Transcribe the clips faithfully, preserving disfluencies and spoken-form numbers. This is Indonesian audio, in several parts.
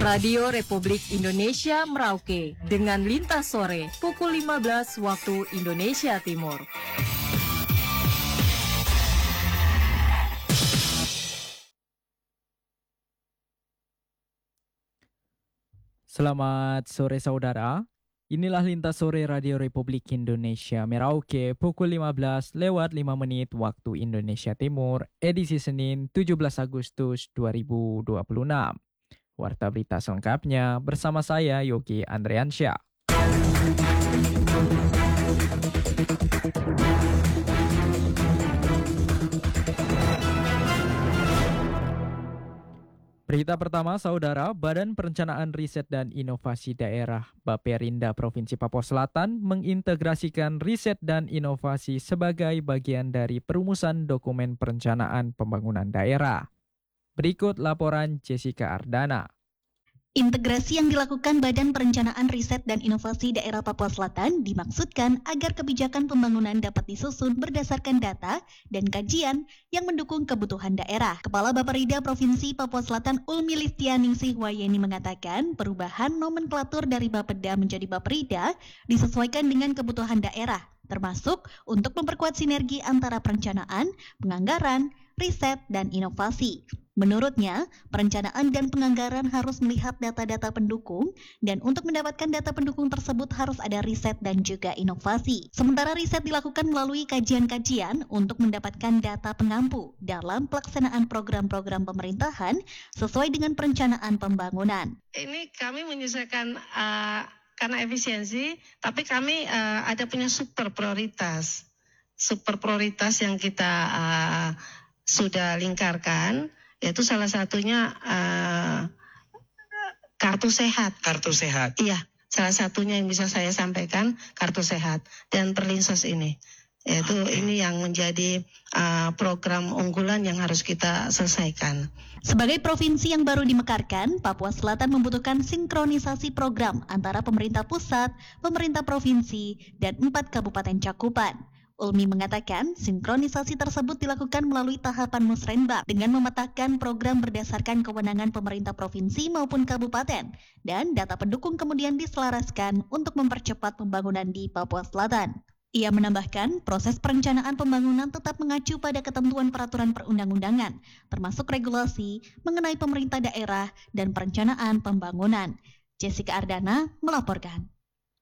Radio Republik Indonesia Merauke dengan Lintas Sore pukul lima belas waktu Indonesia Timur. Selamat sore saudara. Inilah Lintas Sore Radio Republik Indonesia Merauke pukul lima belas lewat lima menit waktu Indonesia Timur, edisi Senin tujuh belas Agustus dua ribu dua puluh enam. Warta berita selengkapnya bersama saya Yogi Andriansyah. Berita pertama, saudara, Badan Perencanaan Riset dan Inovasi Daerah Baperinda Provinsi Papua Selatan mengintegrasikan riset dan inovasi sebagai bagian dari perumusan dokumen perencanaan pembangunan daerah. Berikut laporan Jessica Ardana. Integrasi yang dilakukan Badan Perencanaan Riset dan Inovasi Daerah Papua Selatan dimaksudkan agar kebijakan pembangunan dapat disusun berdasarkan data dan kajian yang mendukung kebutuhan daerah. Kepala Baperinda Provinsi Papua Selatan Ulmi Listianingsih Wayeni mengatakan perubahan nomenklatur dari Bapeda menjadi Baperinda disesuaikan dengan kebutuhan daerah, termasuk untuk memperkuat sinergi antara perencanaan, penganggaran, riset, dan inovasi. Menurutnya, perencanaan dan penganggaran harus melihat data-data pendukung, dan untuk mendapatkan data pendukung tersebut harus ada riset dan juga inovasi. Sementara riset dilakukan melalui kajian-kajian untuk mendapatkan data pengampu dalam pelaksanaan program-program pemerintahan sesuai dengan perencanaan pembangunan. Ini kami menyesuaikan uh, karena efisiensi, tapi kami uh, ada punya super prioritas. Super prioritas yang kita uh, sudah lingkarkan, yaitu salah satunya uh, kartu sehat. Kartu sehat. Iya, salah satunya yang bisa saya sampaikan kartu sehat dan perlinsos ini. Yaitu okay. Ini yang menjadi uh, program unggulan yang harus kita selesaikan. Sebagai provinsi yang baru dimekarkan, Papua Selatan membutuhkan sinkronisasi program antara pemerintah pusat, pemerintah provinsi, dan empat kabupaten cakupan. Ulmi mengatakan sinkronisasi tersebut dilakukan melalui tahapan musrenbang dengan memetakan program berdasarkan kewenangan pemerintah provinsi maupun kabupaten, dan data pendukung kemudian diselaraskan untuk mempercepat pembangunan di Papua Selatan. Ia menambahkan proses perencanaan pembangunan tetap mengacu pada ketentuan peraturan perundang-undangan, termasuk regulasi mengenai pemerintah daerah dan perencanaan pembangunan. Jessica Ardana melaporkan.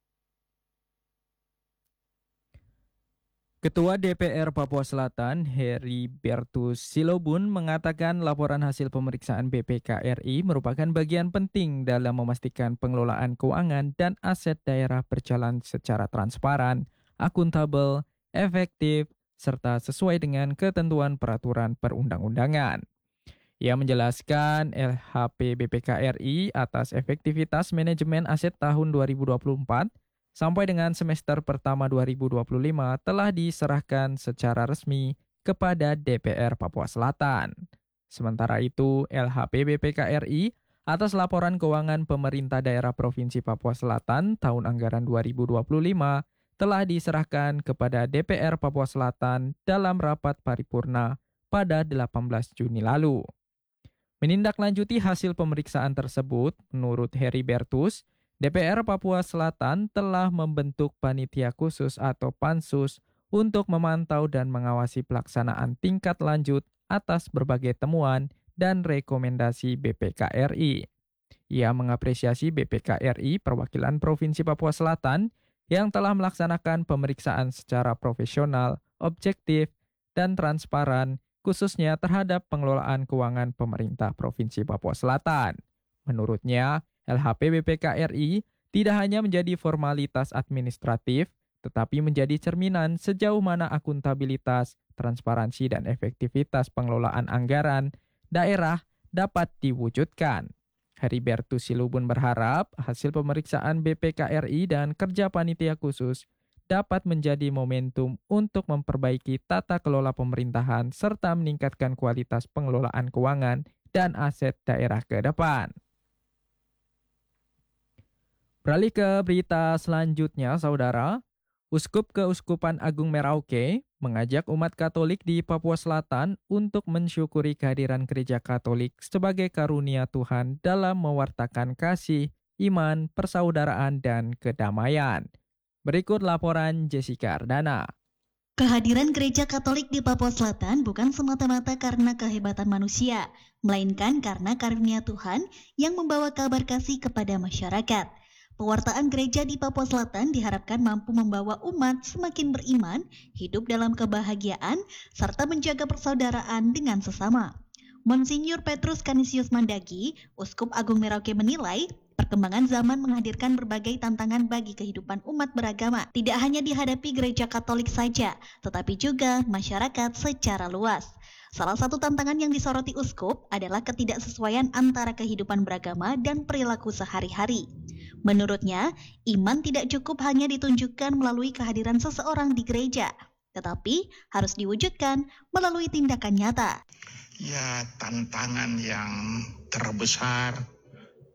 Ketua D P R Papua Selatan, Heribertus Silobun, mengatakan laporan hasil pemeriksaan B P K R I merupakan bagian penting dalam memastikan pengelolaan keuangan dan aset daerah berjalan secara transparan, akuntabel, efektif, serta sesuai dengan ketentuan peraturan perundang-undangan. Ia menjelaskan L H P B P K R I atas efektivitas manajemen aset tahun dua ribu dua puluh empat sampai dengan semester pertama dua ribu dua puluh lima telah diserahkan secara resmi kepada D P R Papua Selatan. Sementara itu, L H P B P K R I atas laporan keuangan pemerintah daerah Provinsi Papua Selatan tahun anggaran dua ribu dua puluh lima telah diserahkan kepada D P R Papua Selatan dalam rapat paripurna pada delapan belas Juni lalu. Menindaklanjuti hasil pemeriksaan tersebut, menurut Heribertus, D P R Papua Selatan telah membentuk panitia khusus atau pansus untuk memantau dan mengawasi pelaksanaan tingkat lanjut atas berbagai temuan dan rekomendasi B P K R I. Ia mengapresiasi B P K R I perwakilan Provinsi Papua Selatan yang telah melaksanakan pemeriksaan secara profesional, objektif, dan transparan, khususnya terhadap pengelolaan keuangan pemerintah Provinsi Papua Selatan. Menurutnya, L H P B P K R I tidak hanya menjadi formalitas administratif, tetapi menjadi cerminan sejauh mana akuntabilitas, transparansi, dan efektivitas pengelolaan anggaran daerah dapat diwujudkan. Heribertus Silobun berharap hasil pemeriksaan B P K R I dan kerja panitia khusus dapat menjadi momentum untuk memperbaiki tata kelola pemerintahan serta meningkatkan kualitas pengelolaan keuangan dan aset daerah ke depan. Beralih ke berita selanjutnya, saudara. Uskup Keuskupan Agung Merauke mengajak umat Katolik di Papua Selatan untuk mensyukuri kehadiran Gereja Katolik sebagai karunia Tuhan dalam mewartakan kasih, iman, persaudaraan, dan kedamaian. Berikut laporan Jessica Ardana. Kehadiran Gereja Katolik di Papua Selatan bukan semata-mata karena kehebatan manusia, melainkan karena karunia Tuhan yang membawa kabar kasih kepada masyarakat. Pewartaan gereja di Papua Selatan diharapkan mampu membawa umat semakin beriman, hidup dalam kebahagiaan, serta menjaga persaudaraan dengan sesama. Monsinyur Petrus Canisius Mandagi, Uskup Agung Merauke menilai, perkembangan zaman menghadirkan berbagai tantangan bagi kehidupan umat beragama. Tidak hanya dihadapi gereja Katolik saja, tetapi juga masyarakat secara luas. Salah satu tantangan yang disoroti Uskup adalah ketidaksesuaian antara kehidupan beragama dan perilaku sehari-hari. Menurutnya, iman tidak cukup hanya ditunjukkan melalui kehadiran seseorang di gereja, tetapi harus diwujudkan melalui tindakan nyata. Ya, tantangan yang terbesar